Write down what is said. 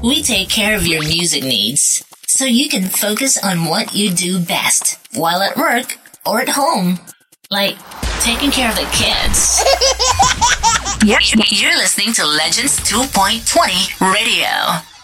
We take care of your music needs so you can focus on what you do best while at work or at home. Like taking care of the kids. You're listening to Legends 2.20 Radio.